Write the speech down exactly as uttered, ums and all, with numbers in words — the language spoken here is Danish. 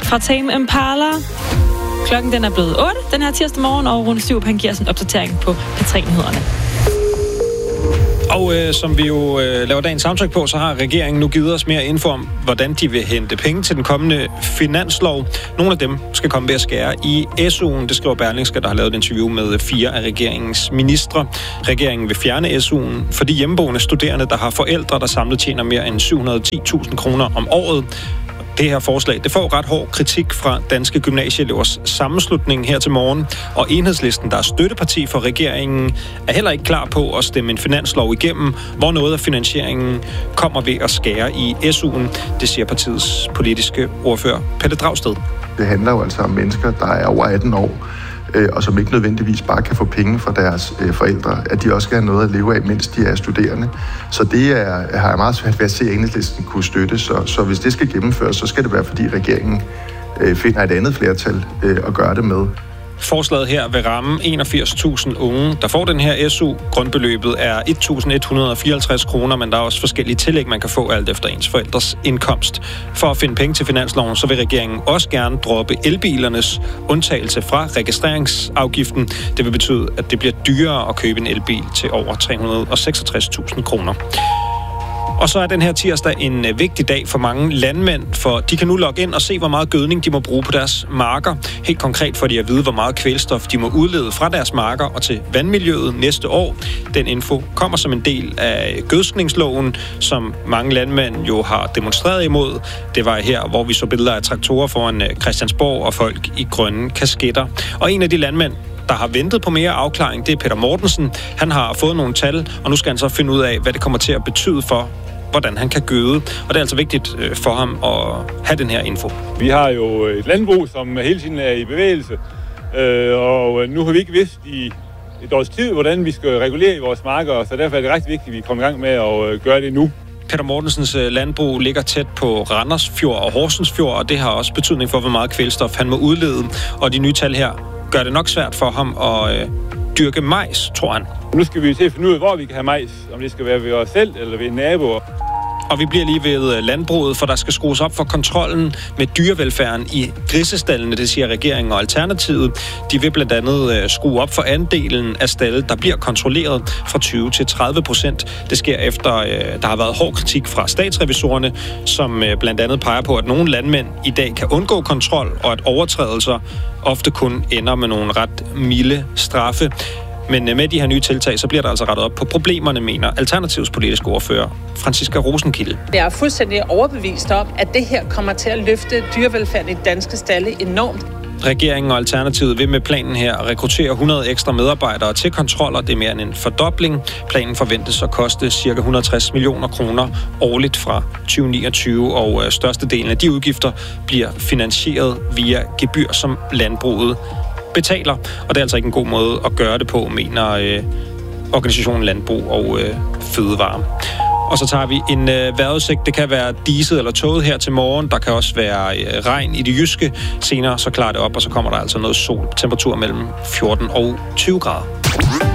fra Tame Impala. Klokken den er blevet otte den her tirsdag morgen, og Rune Styrup, han giver os en opdatering på P tre-nyhederne. Og øh, som vi jo øh, laver dagens samtryk på, så har regeringen nu givet os mere info om, hvordan de vil hente penge til den kommende finanslov. Nogle af dem skal komme ved at skære i S U'en. Det skriver Berlingske, der har lavet et interview med fire af regeringens ministre. Regeringen vil fjerne S U'en for de hjemmeboende studerende, der har forældre, der samlet tjener mere end syv hundrede og ti tusind kroner om året. Det her forslag, det får ret hård kritik fra Danske Gymnasieelevers Sammenslutning her til morgen, og Enhedslisten, der er støtteparti for regeringen, er heller ikke klar på at stemme en finanslov igennem, hvor noget af finansieringen kommer ved at skære i S U'en. Det siger partiets politiske ordfører, Pelle Dragsted. Det handler jo altså om mennesker, der er over atten år, og som ikke nødvendigvis bare kan få penge fra deres øh, forældre, at de også skal have noget at leve af, mens de er studerende. Så det er, har jeg meget svært ved at se, at Enhedslisten kunne støtte. Så, så hvis det skal gennemføres, så skal det være, fordi regeringen øh, finder et andet flertal øh, at gøre det med. Forslaget her vil ramme enogfirs tusind unge, der får den her S U. Grundbeløbet er et tusind et hundrede og fireoghalvtreds kroner, men der er også forskellige tillæg, man kan få alt efter ens forældres indkomst. For at finde penge til finansloven, så vil regeringen også gerne droppe elbilernes undtagelse fra registreringsafgiften. Det vil betyde, at det bliver dyrere at købe en elbil til over tre hundrede og seksogtres tusind kroner. Og så er den her tirsdag en vigtig dag for mange landmænd, for de kan nu logge ind og se, hvor meget gødning de må bruge på deres marker. Helt konkret får de at vide, hvor meget kvælstof de må udlede fra deres marker og til vandmiljøet næste år. Den info kommer som en del af gødskningsloven, som mange landmænd jo har demonstreret imod. Det var her, hvor vi så billeder af traktorer foran Christiansborg og folk i grønne kasketter. Og en af de landmænd, der har ventet på mere afklaring, det er Peter Mortensen. Han har fået nogle tal, og nu skal han så finde ud af, hvad det kommer til at betyde for, hvordan han kan gøde. Og det er altså vigtigt for ham at have den her info. Vi har jo et landbrug, som hele tiden er i bevægelse, og nu har vi ikke vidst i et års tid, hvordan vi skal regulere i vores marker, så derfor er det rigtig vigtigt, at vi kommer i gang med at gøre det nu. Peter Mortensens landbrug ligger tæt på Randersfjord og Horsensfjord, og det har også betydning for, hvor meget kvælstof han må udlede. Og de nye tal her gør det nok svært for ham at øh, dyrke majs, tror han. Nu skal vi til at finde ud af, hvor vi kan have majs. Om det skal være ved os selv eller ved naboer. Og vi bliver lige ved landbruget, for der skal skrues op for kontrollen med dyrevelfærden i grisestallene, det siger regeringen og Alternativet. De vil blandt andet skrue op for andelen af stalde, der bliver kontrolleret fra tyve til tredive procent. Det sker efter, der har været hård kritik fra statsrevisorerne, som blandt andet peger på, at nogle landmænd i dag kan undgå kontrol, og at overtrædelser ofte kun ender med nogle ret milde straffe. Men med de her nye tiltag, så bliver der altså rettet op på problemerne, mener Alternativets politiske ordfører, Franciska Rosenkilde. Jeg er fuldstændig overbevist om, at det her kommer til at løfte dyrevelfærden i danske stalde enormt. Regeringen og Alternativet vil med planen her rekruttere hundrede ekstra medarbejdere til kontroller. Det er mere end en fordobling. Planen forventes at koste ca. et hundrede og tres millioner kroner årligt fra tyve niogtyve, og størstedelen af de udgifter bliver finansieret via gebyr, som landbruget betaler, og det er altså ikke en god måde at gøre det på, mener øh, organisationen Landbrug og øh, Fødevare. Og så tager vi en øh, vejrudsigt. Det kan være diset eller tåget her til morgen. Der kan også være øh, regn i det jyske. Senere så klarer det op, og så kommer der altså noget sol. Temperatur mellem fjorten og tyve grader.